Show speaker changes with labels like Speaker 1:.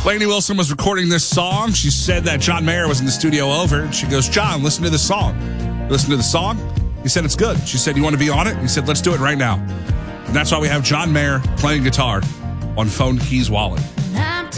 Speaker 1: Lainey Wilson was recording this song. She said that John Mayer was in the studio over. She goes, John, listen to this song. Listen to the song. He said, it's good. She said, you want to be on it? He said, let's do it right now. And that's why we have John Mayer playing guitar on Phone Keys Wallet.